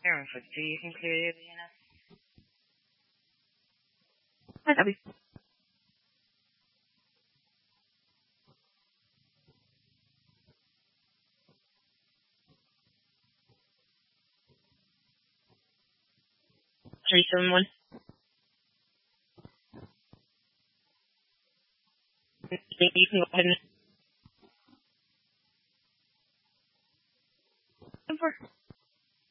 Aaron, for two, you can clear the unit. Hi, Abby. Three, seven, one. You can go ahead and